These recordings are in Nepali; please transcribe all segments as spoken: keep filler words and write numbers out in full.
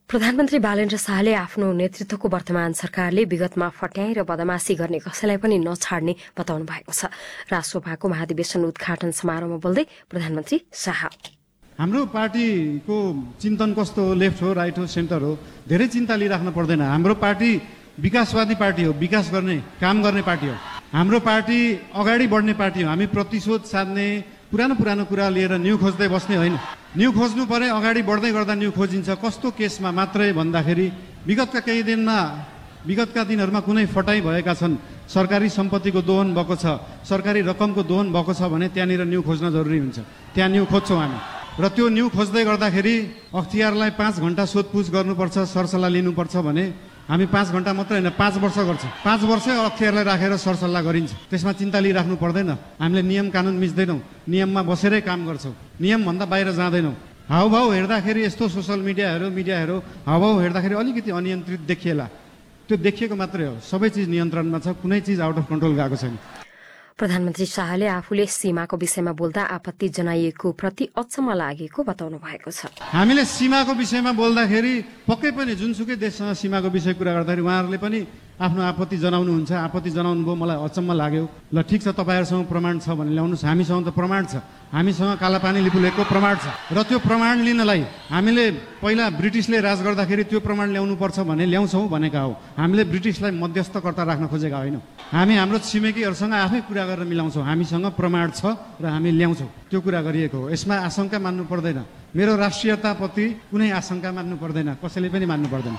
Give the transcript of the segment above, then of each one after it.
प्रधानमन्त्री बालेन्द्र शाहले आफ्नो नेतृत्वको वर्तमान सरकारले विगतमा फट्याई र बदमाशी गर्ने कसैलाई पनि नछाड्ने बताउनु भएको छ। राष्ट्रसभाको महाधिवेशन उद्घाटन समारोहमा बोल्दै प्रधानमन्त्री शाह हाम्रो पार्टीको चिन्तन कस्तो हो, लेफ्ट हो, राइट हो, सेन्टर हो, धेरै चिन्ता लिइराख्न पर्दैन। हाम्रो पार्टी विकासवादी पार्टी हो, विकास गर्ने काम गर्ने पार्टी हो। हाम्रो पार्टी अगाडि बढ्ने पार्टी हो। हामी प्रतिशोध साध्ने पुरानो पुरानो कुरा लिएर न्यू खोज्दै बस्ने होइन। न्यू खोज्नु परे अगाडि बढ्दै गर्दा न्यू खोजिन्छ। कस्तो केसमा मात्रै भन्दाखेरि विगतका केही दिनमा विगतका दिनहरूमा कुनै फटाई भएका छन्, सरकारी सम्पत्तिको दोहन भएको छ, सरकारी रकमको दोहन भएको छ भने त्यहाँनिर न्यू खोज्न जरुरी हुन्छ। त्यहाँ न्यू खोज्छौँ हामी र त्यो न्यू खोज्दै गर्दाखेरि अख्तियारलाई पाँच घण्टा सोधपुछ गर्नुपर्छ, सरसल्लाह लिनुपर्छ भने हामी पाँच घण्टा मात्रै होइन पाँच वर्ष गर्छौँ। पाँच वर्षै अख्तियारलाई राखेर सरसल्लाह गरिन्छ। त्यसमा चिन्ता लिइराख्नु पर्दैन। हामीले नियम कानुन मिच्दैनौँ, नियममा बसेरै काम गर्छौँ, नियमभन्दा बाहिर जाँदैनौँ। हाउभाउ हेर्दाखेरि यस्तो सोसल मिडियाहरू मिडियाहरू हाउभाउ हेर्दाखेरि अलिकति अनियन्त्रित देखिएला, त्यो देखिएको मात्रै हो। सबै चिज नियन्त्रणमा छ, कुनै चिज आउट अफ कन्ट्रोल गएको छैन। प्रधानमन्त्री शाहले आफूले सीमाको विषयमा बोल्दा आपत्ति जनाइएको प्रति अचम्म लागेको बताउनु भएको छ। हामीले सीमाको विषयमा बोल्दाखेरि पक्कै पनि जुनसुकै देशसँग सीमाको विषय कुरा गर्दाखेरि उहाँहरूले पनि आफ्नो आपत्ति जनाउनुहुन्छ। आपत्ति जनाउनु भयो, मलाई अचम्म लाग्यो। ल ठिक छ, तपाईँहरूसँग प्रमाण छ भने ल्याउनुहोस्। हामीसँग त प्रमाण छ, हामीसँग कालापानी लिपुलेखको प्रमाण छ र त्यो प्रमाण लिनलाई हामीले पहिला ब्रिटिसले राज गर्दाखेरि त्यो प्रमाण ल्याउनुपर्छ भने ल्याउँछौँ भनेका हो। हामीले ब्रिटिसलाई मध्यस्थकर्ता राख्न खोजेका होइनौँ। हामी हाम्रो छिमेकीहरूसँग आफै कुरा गरेर मिलाउँछौँ। हामीसँग प्रमाण छ र हामी ल्याउँछौँ, त्यो कुरा गरिएको हो। यसमा आशंका मान्नु पर्दैन। मेरो राष्ट्रियताप्रति कुनै आशंका मान्नु पर्दैन, कसैले पनि मान्नु पर्दैन।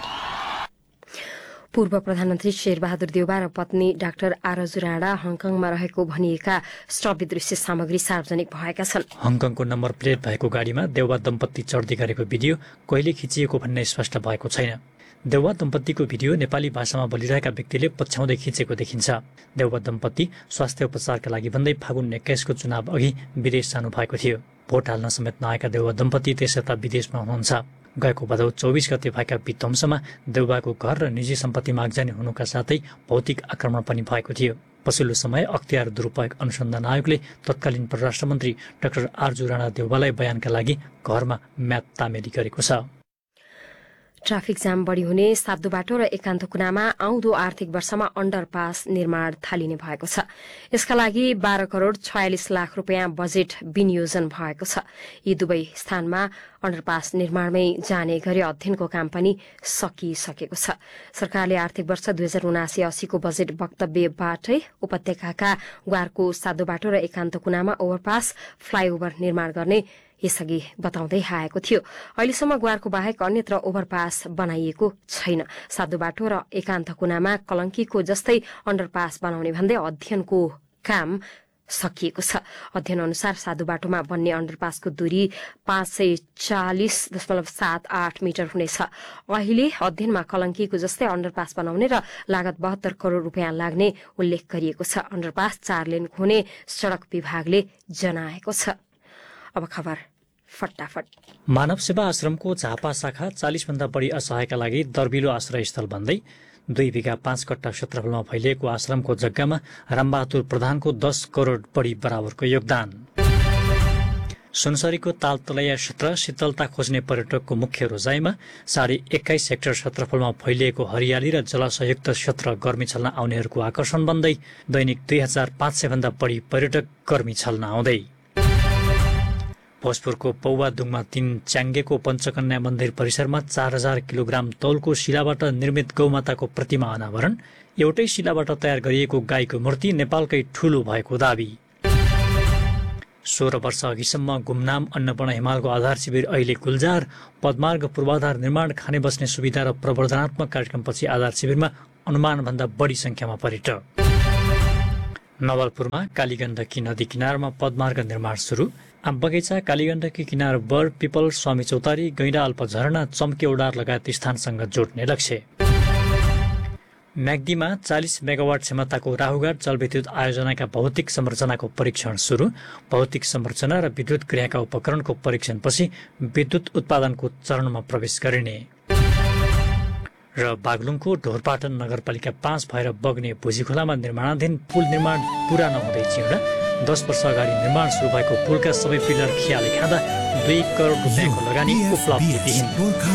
पूर्व प्रधानमन्त्री शेरबहादुर देउवा र पत्नी डाक्टर आरजु राणा हङकङमा रहेको भनिएका श्रव्य दृश्य सामग्री सार्वजनिक भएका छन्। हङकङको नम्बर प्लेट भएको गाडीमा देउवा दम्पत्ति चढ्दै गरेको भिडियो कहिले खिचिएको भन्ने स्पष्ट भएको छैन। देउवा दम्पत्तिको भिडियो नेपाली भाषामा बोलिरहेका व्यक्तिले पछ्याउँदै खिचेको देखिन्छ। देउवा दम्पत्ति स्वास्थ्य उपचारका लागि भन्दै फागुन एक्काइसको चुनाव अघि विदेश जानु भएको थियो। भोट हाल्न समेत नआएका देउवा दम्पत्ति त्यसयता विदेशमा हुनुहुन्छ। गएको भदौ चौबिस गते भएका विध्वंसमा देउवाको घर र निजी सम्पत्ति मागजानी हुनुका साथै भौतिक आक्रमण पनि भएको थियो। पछिल्लो समय अख्तियार दुरुपयोग अनुसन्धान आयोगले तत्कालीन परराष्ट्र मन्त्री डाक्टर आरजु राणा देउवालाई बयानका लागि घरमा म्याद तामेली गरेको छ। ट्राफिक जाम बढ़ी हुने साब्दो बाटो र एकान्त कुनामा आउँदो आर्थिक वर्षमा अण्डरपास निर्माण थालिने भएको छ। यसका लागि बाह्र करोड़ छयालिस लाख रूपियाँ बजेट विनियोजन भएको छ। यी दुवै स्थानमा अण्डरपास निर्माणमै जाने गरी अध्ययनको काम पनि सकिसकेको छ। सरकारले आर्थिक वर्ष दुई हजार उनासी अस्सीको बजेट वक्तव्यबाटै उपत्यकाका ग्वारको साब्दो बाटो र एकान्त कुनामा ओभरपास फ्लाइओभर निर्माण गर्ने यसअघि बताउँदै आएको थियो। अहिलेसम्म ग्वारको बाहेक अन्यत्र ओभरपास बनाइएको छैन। साब्दो बाटो र एकान्त कुनामा कलंकीको जस्तै अण्डरपास बनाउने भन्दै अध्ययनको काम सकिएको छ। अध्ययन अनुसार साधु बाटोमा बन्ने अण्डरपासको दूरी पाँच सय चालिस दशमलव सात आठ मिटर हुनेछ। अहिले अध्ययनमा कलंकीको जस्तै अण्डरपास बनाउने र लागत बहत्तर करोड़ रूपियाँ लाग्ने उल्लेख गरिएको छ। अण्डरपास चार लेनको हुने सड़क विभागले जनाएको छ। अब खबर फटाफट। मानव सेवा आश्रमको झापा शाखा चालिस भन्दा बढी असहायका लागि दर्बिलो आश्रयस्थल भन्दै दुई बिघा पाँच कट्टा क्षेत्रफलमा फैलिएको आश्रमको जग्गामा रामबहादुर प्रधानको दस करोड़ बढी बराबरको योगदान। सुनसरीको तालतलैया क्षेत्र शीतलता खोज्ने पर्यटकको मुख्य रोजाइमा साढे एक्काइस हेक्टर क्षेत्रफलमा फैलिएको हरियाली र जलाशयुक्त क्षेत्र गर्मी छल्न आउनेहरूको आकर्षण बन्दै दैनिक दुई हजार पाँच सय भन्दा बढी पर्यटक गर्मी छल्न आउँदै। भोजपुरको पौवादुङमा तीन च्याङ्गेको पञ्चकन्या मन्दिर परिसरमा चार हजार किलोग्राम तौलको शिलाबाट निर्मित गौमाताको प्रतिमा अनावरण। एउटै शिलाबाट तयार गरिएको गाईको मूर्ति नेपालकै ठूलो भएको दावी। सोह्र वर्ष अघिसम्म गुमनाम अन्नपूर्ण हिमालको आधार शिविर अहिले गुल्जार। पदमार्ग पूर्वाधार निर्माण, खाने बस्ने सुविधा र प्रवर्धनात्मक कार्यक्रमपछि आधार शिविरमा अनुमानभन्दा बढी संख्यामा पर्यटक। नवलपुरमा कालीगण्डकी नदी किनारमा पदमार्ग निर्माण सुरु। आम बगैँचा, कालीगण्डकी किनार बर, पिपल, स्वामी चौतारी, गैंडा अल्प झरना, चम्के उडार लगायत स्थानसँग जोड्ने लक्ष्य। म्याग्दीमा चालिस मेगावाट क्षमताको राहुघाट जलविद्युत आयोजनाका भौतिक संरचनाको परीक्षण सुरु। भौतिक संरचना र विद्युत क्रियाका उपकरणको परीक्षणपछि विद्युत उत्पादनको चरणमा प्रवेश गरिने। र बागलुङको ढोरपाटन नगरपालिका पाँच भएर बग्ने भुजीखोलामा निर्माणाधीन पुल निर्माण पूरा नहुँदै चिउँडा। दस वर्ष अगाडि निर्माण सुरु भएको पुलका सबै पिलर खियाले खाँदा दुई करोड़ रुपियाँको लगानी उपलब्धिविहीन।